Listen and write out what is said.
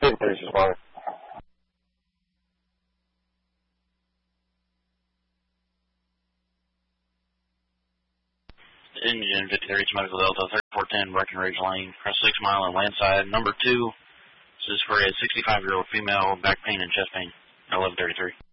Police responding. Engine 53 Medical Delta 3410 Breckenridge Lane, across 6 Mile and Landside. Number 2, this is for a 65-year-old female, back pain and chest pain, 1133.